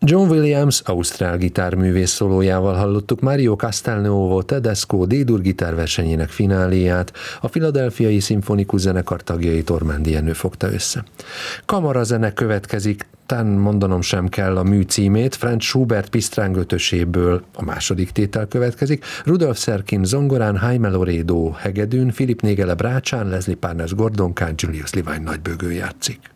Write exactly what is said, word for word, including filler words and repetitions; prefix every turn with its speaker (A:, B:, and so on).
A: John Williams, ausztrál gitárművész szólójával hallottuk Mario Castelnuovo Tedesco D-dur gitárversenyének fináléját, a Philadelphiai Szimfonikus Zenekar tagjait Ormándi Jenő fogta össze. Kamarazene következik, tán mondanom sem kell a mű címét, Franz Schubert Pisztráng ötöséből a második tétel következik, Rudolf Serkin zongorán, Jaime Loredo hegedűn, Philip Négele brácsán, Leslie Parnasz gordonkán, Julius Levine nagybögő játszik.